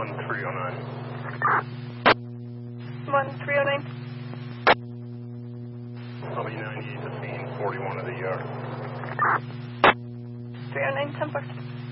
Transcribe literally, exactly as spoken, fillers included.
one three oh nine. one three oh nine. I'll be ninety-eight to scene, forty-one of the yard. three oh nine, ten four.